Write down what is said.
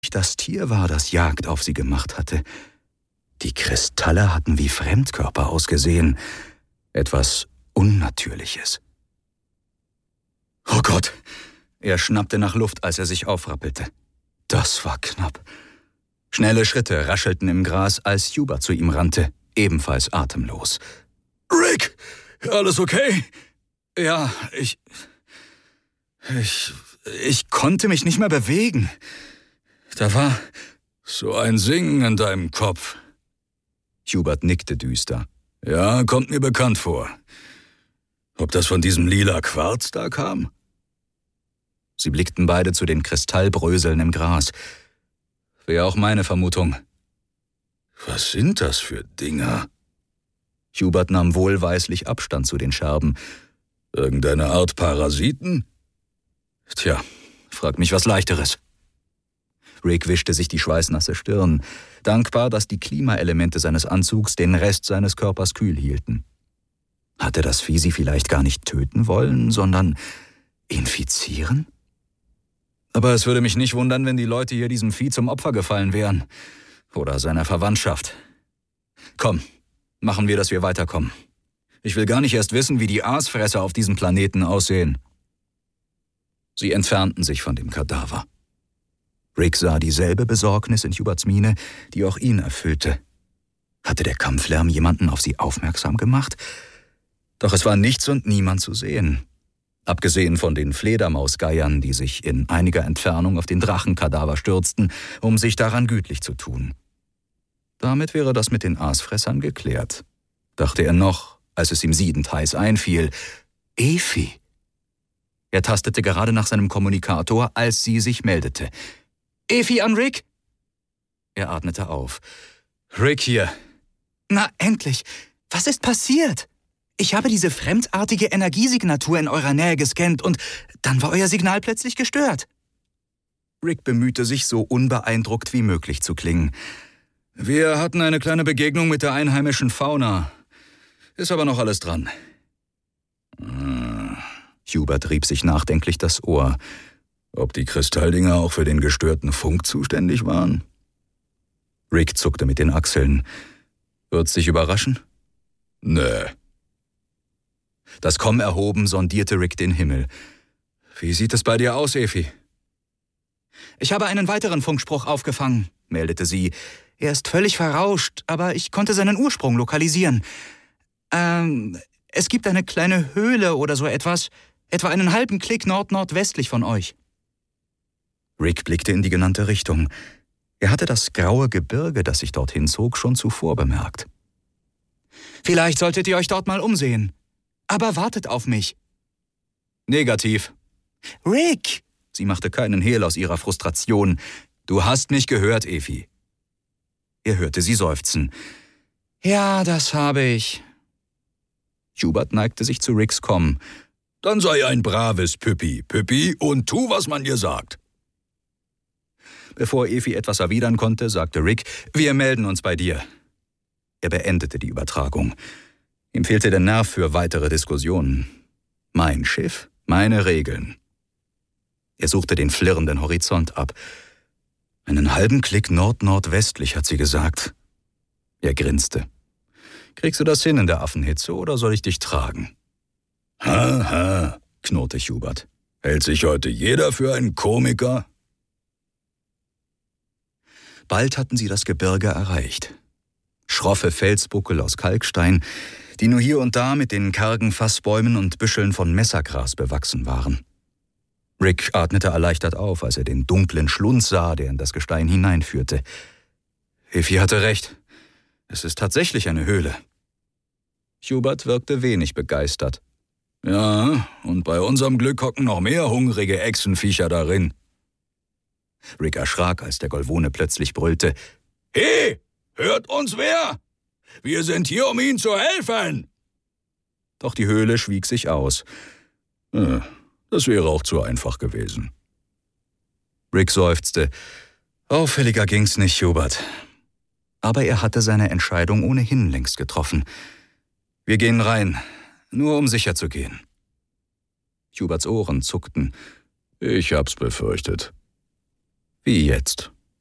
das Tier war, das Jagd auf sie gemacht hatte. Die Kristalle hatten wie Fremdkörper ausgesehen. Etwas Unnatürliches. »Oh Gott!« Er schnappte nach Luft, als er sich aufrappelte. Das war knapp. Schnelle Schritte raschelten im Gras, als Hubert zu ihm rannte, ebenfalls atemlos. »Rick, alles okay?« »Ja, ich konnte mich nicht mehr bewegen. Da war so ein Singen in deinem Kopf.« Hubert nickte düster. »Ja, kommt mir bekannt vor. Ob das von diesem lila Quarz da kam?« Sie blickten beide zu den Kristallbröseln im Gras. Wäre auch meine Vermutung. »Was sind das für Dinger?« Hubert nahm wohlweislich Abstand zu den Scherben. »Irgendeine Art Parasiten?« »Tja, frag mich was Leichteres.« Rick wischte sich die schweißnasse Stirn, dankbar, dass die Klimaelemente seines Anzugs den Rest seines Körpers kühl hielten. Hatte das Vieh sie vielleicht gar nicht töten wollen, sondern infizieren? Aber es würde mich nicht wundern, wenn die Leute hier diesem Vieh zum Opfer gefallen wären. Oder seiner Verwandtschaft. Komm, machen wir, dass wir weiterkommen. Ich will gar nicht erst wissen, wie die Aasfresser auf diesem Planeten aussehen. Sie entfernten sich von dem Kadaver. Rick sah dieselbe Besorgnis in Huberts Miene, die auch ihn erfüllte. Hatte der Kampflärm jemanden auf sie aufmerksam gemacht? Doch es war nichts und niemand zu sehen. Abgesehen von den Fledermausgeiern, die sich in einiger Entfernung auf den Drachenkadaver stürzten, um sich daran gütlich zu tun. Damit wäre das mit den Aasfressern geklärt, dachte er noch, als es ihm siedend heiß einfiel. Efi! Er tastete gerade nach seinem Kommunikator, als sie sich meldete. »Efi an Rick?« Er atmete auf. »Rick hier.« »Na, endlich! Was ist passiert? Ich habe diese fremdartige Energiesignatur in eurer Nähe gescannt und dann war euer Signal plötzlich gestört.« Rick bemühte sich, so unbeeindruckt wie möglich zu klingen. »Wir hatten eine kleine Begegnung mit der einheimischen Fauna. Ist aber noch alles dran.« Hubert rieb sich nachdenklich das Ohr. Ob die Kristalldinger auch für den gestörten Funk zuständig waren? Rick zuckte mit den Achseln. Wird's dich überraschen? Nö. Das Komm erhoben, sondierte Rick den Himmel. Wie sieht es bei dir aus, Efi? Ich habe einen weiteren Funkspruch aufgefangen, meldete sie. Er ist völlig verrauscht, aber ich konnte seinen Ursprung lokalisieren. Es gibt eine kleine Höhle oder so etwas, etwa einen halben Klick nordnordwestlich von euch. Rick blickte in die genannte Richtung. Er hatte das graue Gebirge, das sich dorthin zog, schon zuvor bemerkt. Vielleicht solltet ihr euch dort mal umsehen. Aber wartet auf mich. Negativ. Rick! Sie machte keinen Hehl aus ihrer Frustration. Du hast mich gehört, Efi. Er hörte sie seufzen. Ja, das habe ich. Hubert neigte sich zu Ricks Komm. Dann sei ein braves Püppi, und tu, was man dir sagt. Bevor Efi etwas erwidern konnte, sagte Rick, wir melden uns bei dir. Er beendete die Übertragung. Ihm fehlte der Nerv für weitere Diskussionen. Mein Schiff, meine Regeln. Er suchte den flirrenden Horizont ab. Einen halben Klick nordnordwestlich, hat sie gesagt. Er grinste. Kriegst du das hin in der Affenhitze oder soll ich dich tragen? Ha, knurrte Hubert. Hält sich heute jeder für einen Komiker? Bald hatten sie das Gebirge erreicht. Schroffe Felsbuckel aus Kalkstein, die nur hier und da mit den kargen Fassbäumen und Büscheln von Messergras bewachsen waren. Rick atmete erleichtert auf, als er den dunklen Schlund sah, der in das Gestein hineinführte. Efi hatte recht. Es ist tatsächlich eine Höhle. Hubert wirkte wenig begeistert. Ja, und bei unserem Glück hocken noch mehr hungrige Echsenviecher darin. Rick erschrak, als der Golvone plötzlich brüllte. He, hört uns wer? Wir sind hier, um Ihnen zu helfen. Doch die Höhle schwieg sich aus. Das wäre auch zu einfach gewesen. Rick seufzte. Auffälliger ging's nicht, Hubert. Aber er hatte seine Entscheidung ohnehin längst getroffen. Wir gehen rein, nur um sicher zu gehen. Huberts Ohren zuckten. Ich hab's befürchtet. Wie jetzt?